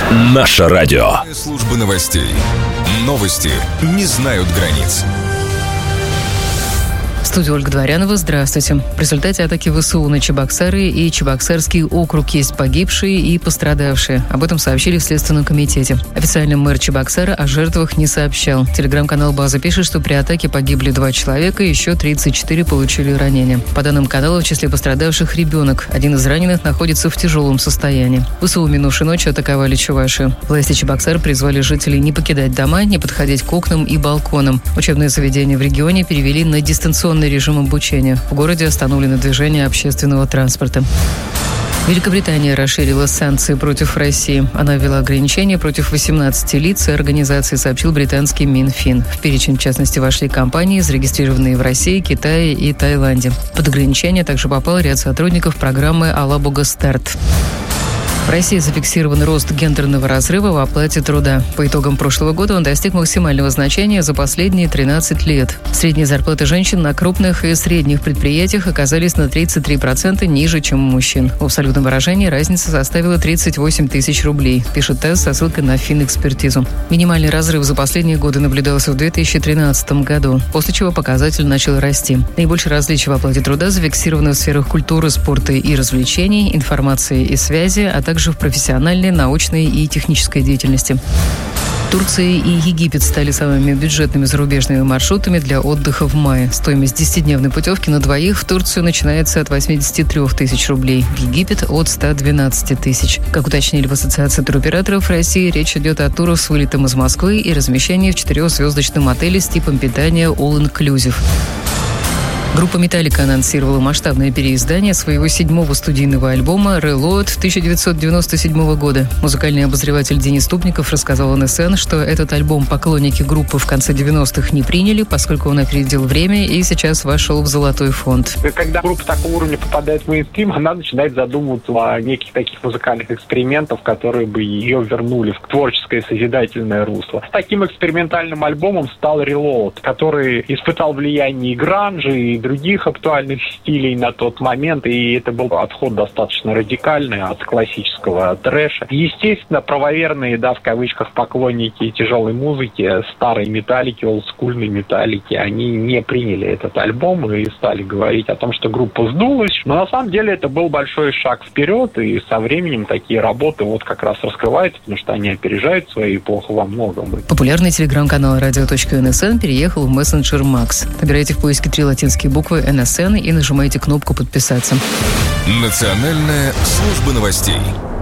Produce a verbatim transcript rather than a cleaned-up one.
Наше радио. Служба новостей. Новости не знают границ. Студия Ольга Дворянова. Здравствуйте. В результате атаки ВСУ на Чебоксары и Чебоксарский округ есть погибшие и пострадавшие. Об этом сообщили в Следственном комитете. Официально мэр Чебоксара о жертвах не сообщал. Телеграм-канал «База» пишет, что при атаке погибли два человека, еще тридцать четыре получили ранения. По данным канала, в числе пострадавших ребенок. Один из раненых находится в тяжелом состоянии. ВСУ минувшей ночью атаковали Чувашию. Власти Чебоксар призвали жителей не покидать дома, не подходить к окнам и балконам. Учебные заведения в регионе перевели на дистанционный режим обучения. В городе остановлено движение общественного транспорта. Великобритания расширила санкции против России. Она ввела ограничения против восемнадцати лиц и организаций, сообщил британский Минфин. В перечень, в частности, вошли компании, зарегистрированные в России, Китае и Таиланде. Под ограничения также попал ряд сотрудников программы «Алабуга Старт». В России зафиксирован рост гендерного разрыва в оплате труда. По итогам прошлого года он достиг максимального значения за последние тринадцать лет. Средние зарплаты женщин на крупных и средних предприятиях оказались на тридцать три процента ниже, чем у мужчин. В абсолютном выражении разница составила тридцать восемь тысяч рублей, пишет ТАСС со ссылкой на финэкспертизу. Минимальный разрыв за последние годы наблюдался в две тысячи тринадцатом году, после чего показатель начал расти. Наибольшее различие в оплате труда зафиксировано в сферах культуры, спорта и развлечений, информации и связи, а также в профессиональной, научной и технической деятельности. Турция и Египет стали самыми бюджетными зарубежными маршрутами для отдыха в мае. Стоимость десятидневной путевки на двоих в Турцию начинается от восьмидесяти трёх тысяч рублей, в Египет от ста двенадцати тысяч. Как уточнили в Ассоциации туроператоров России, речь идет о турах с вылетом из Москвы и размещении в четырехзвездочном отеле с типом питания All Inclusive. Группа «Металлика» анонсировала масштабное переиздание своего седьмого студийного альбома «Reload» тысяча девятьсот девяносто седьмого года. Музыкальный обозреватель Денис Ступников рассказал эн эс эн, что этот альбом поклонники группы в конце девяностых не приняли, поскольку он опередил время и сейчас вошел в золотой фонд. Когда группа такого уровня попадает в мейнстрим, она начинает задумываться о неких таких музыкальных экспериментах, которые бы ее вернули в творческое созидательное русло. Таким экспериментальным альбомом стал «Reload», который испытал влияние и гранжа, и других актуальных стилей на тот момент, и это был отход достаточно радикальный от классического трэша. Естественно, правоверные, да, в кавычках, поклонники тяжелой музыки, старой металлики, олдскульной металлики, они не приняли этот альбом и стали говорить о том, что группа сдулась. Но на самом деле это был большой шаг вперед, и со временем такие работы вот как раз раскрываются, потому что они опережают свою эпоху во многом. Популярный телеграм-канал радио точка эн эс эн переехал в мессенджер Макс. Набирайте в поиске три латинские буквы эн эс эн и нажимайте кнопку «Подписаться». Национальная служба новостей.